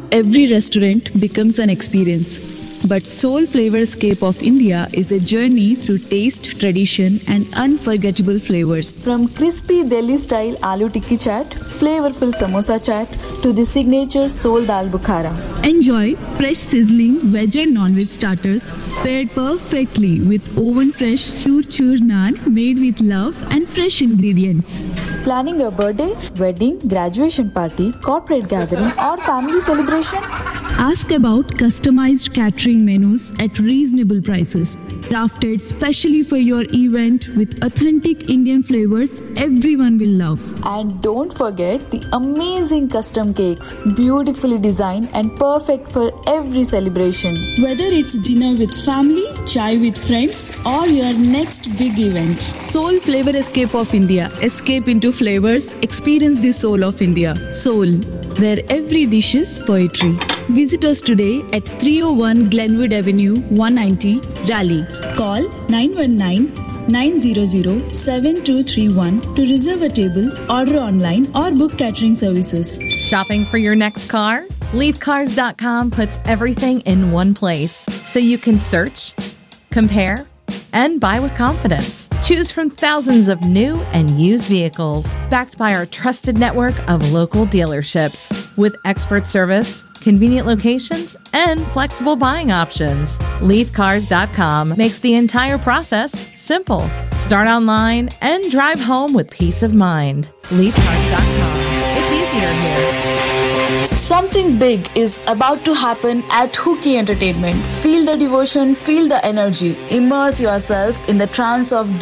every restaurant becomes an experience. But Soul Flavorscape of India is a journey through taste, tradition, and unforgettable flavors. From crispy Delhi-style aloo tikki chaat, flavorful samosa chaat, to the signature Soul Dal Bukhara. Enjoy fresh sizzling veg and non-veg starters paired perfectly with oven-fresh chur naan made with love and fresh ingredients. Planning your birthday, wedding, graduation party, corporate gathering, or family celebration? Ask about customized catering menus at reasonable prices, crafted specially for your event with authentic Indian flavors everyone will love. And don't forget the amazing custom cakes, beautifully designed and perfect for every celebration. Whether it's dinner with family, chai with friends, or your next big event, Soul Flavor Escape of India. Escape into flavors, experience the soul of India. Soul, where every dish is poetry. Visit us today at 301 Glenwood Avenue, 190, Raleigh. Call 919-900-7231 to reserve a table, order online, or book catering services. Shopping for your next car? LeafCars.com puts everything in one place so you can search, compare, and buy with confidence. Choose from thousands of new and used vehicles backed by our trusted network of local dealerships with expert service, convenient locations, and flexible buying options. LeafCars.com makes the entire process simple. Start online and drive home with peace of mind. LeafCars.com. It's easier here. Something big is about to happen at Hookie Entertainment. Feel the devotion, feel the energy. Immerse yourself in the trance of